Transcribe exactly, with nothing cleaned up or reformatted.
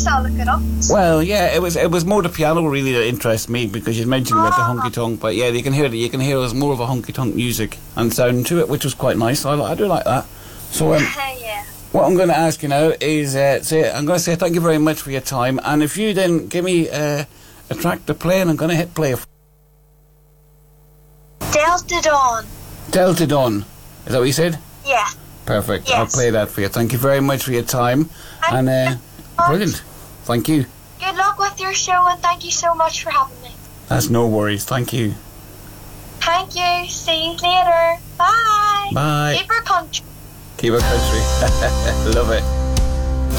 course, I'll look it up. Well, yeah, it was it was more the piano really that interests me, because you mentioned about the honky tonk. But yeah, you can hear it. You can hear it was more of a honky tonk music and sound to it, which was quite nice. I, I do like that. So um, yeah. what I'm going to ask you now is uh, say I'm going to say thank you very much for your time, and if you then give me uh, a track to play, and I'm going to hit play. Delta Dawn. Delta Dawn. Is that what you said? Yeah. Perfect. Yes. I'll play that for you. Thank you very much for your time. And, And uh, brilliant. Thank you. Good luck with your show, and thank you so much for having me. That's no worries. Thank you. Thank you. See you later. Bye. Bye. Keep her country. Keep it country. Love it.